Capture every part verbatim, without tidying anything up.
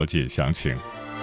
了解详情。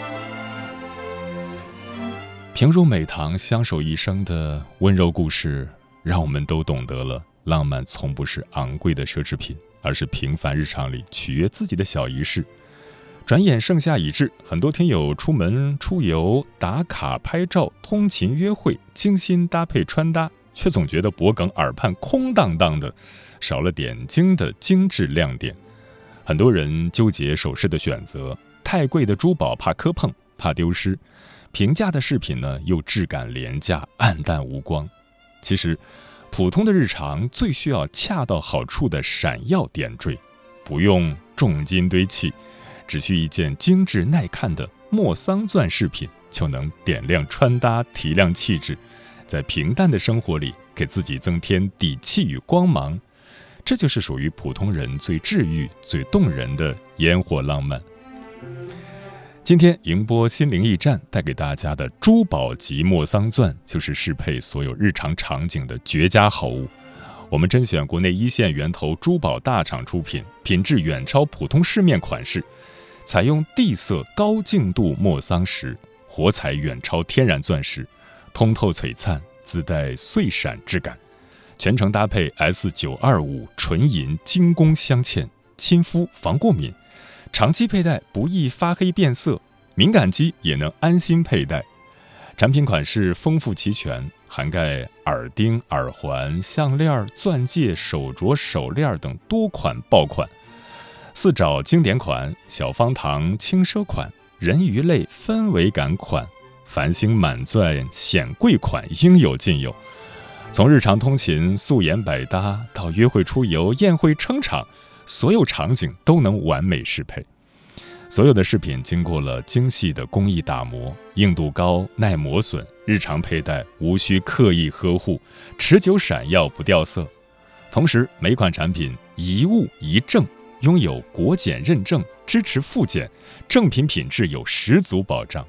平如美棠相守一生的温柔故事，让我们都懂得了浪漫从不是昂贵的奢侈品，而是平凡日常里取悦自己的小仪式。转眼盛夏已至，很多听友出门出游、打卡拍照、通勤约会，精心搭配穿搭，却总觉得脖梗耳畔空荡荡的，少了点睛的精致亮点。很多人纠结首饰的选择，太贵的珠宝怕磕碰，怕丢失，平价的饰品呢又质感廉价，暗淡无光。其实普通的日常最需要恰到好处的闪耀点缀，不用重金堆砌，只需一件精致耐看的莫桑钻饰品，就能点亮穿搭，提亮气质，在平淡的生活里给自己增添底气与光芒。这就是属于普通人最治愈、最动人的烟火浪漫。今天迎播心灵驿站带给大家的珠宝级莫桑钻，就是适配所有日常场景的绝佳好物。我们甄选国内一线源头珠宝大厂出品，品质远超普通市面款式，采用地色高净度莫桑石，火彩远超天然钻石，通透璀璨，自带碎闪质感。全程搭配 S 九二五 纯银精工镶嵌，亲肤防过敏，长期佩戴不易发黑变色，敏感肌也能安心佩戴。产品款式丰富齐全，涵盖耳钉、耳环、项链、钻戒、手镯、手链等多款爆款。四爪经典款、小方糖轻奢款、人鱼类氛围感款、繁星满钻显贵款应有尽有。从日常通勤素颜百搭到约会出游、宴会撑场，所有场景都能完美适配。所有的饰品经过了精细的工艺打磨，硬度高、耐磨损，日常佩戴无需刻意呵护，持久闪耀不掉色。同时，每款产品一物一证，拥有国检认证，支持复检，正品品质有十足保障。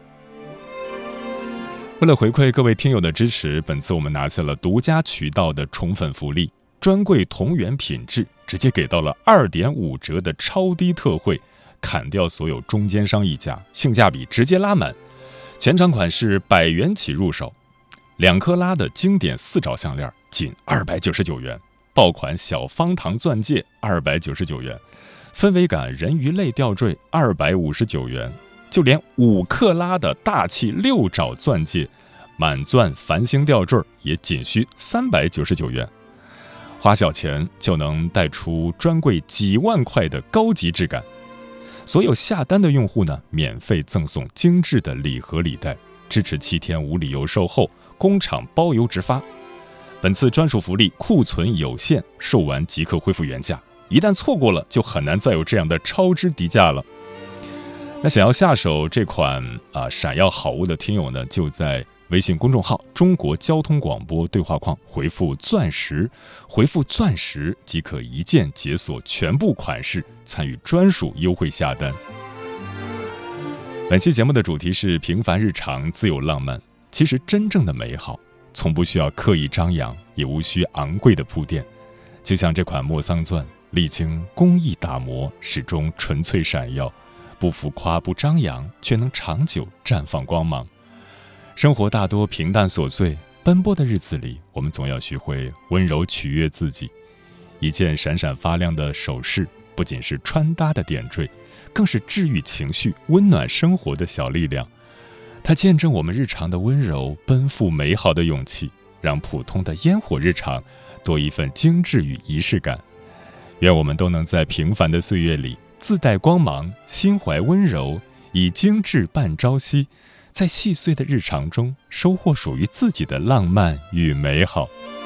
为了回馈各位听友的支持，本次我们拿下了独家渠道的宠粉福利，专柜同源品质直接给到了 二点五 折的超低特惠，砍掉所有中间商溢价，性价比直接拉满。全场款式百元起入手，两克拉的经典四爪项链仅二百九十九元，爆款小方糖钻戒二百九十九元，氛围感人鱼类吊坠二百五十九元，就连五克拉的大气六爪钻戒满钻繁星吊坠也仅需三百九十九元，花小钱就能带出专柜几万块的高级质感。所有下单的用户呢，免费赠送精致的礼盒礼袋，支持七天无理由售后，工厂包邮直发。本次专属福利库存有限，售完即刻恢复原价，一旦错过了，就很难再有这样的超值低价了。那想要下手这款啊闪耀好物的听友呢，就在微信公众号中国交通广播对话框回复钻石，回复钻石即可一键解锁全部款式，参与专属优惠下单。本期节目的主题是平凡日常自有浪漫。其实真正的美好从不需要刻意张扬，也无需昂贵的铺垫。就像这款莫桑钻，历经工艺打磨，始终纯粹闪耀，不浮夸不张扬，却能长久绽放光芒。生活大多平淡琐碎，奔波的日子里，我们总要学会温柔取悦自己。一件闪闪发亮的首饰，不仅是穿搭的点缀，更是治愈情绪、温暖生活的小力量。它见证我们日常的温柔，奔赴美好的勇气，让普通的烟火日常多一份精致与仪式感。愿我们都能在平凡的岁月里自带光芒，心怀温柔，以精致伴朝夕，在细碎的日常中收获属于自己的浪漫与美好。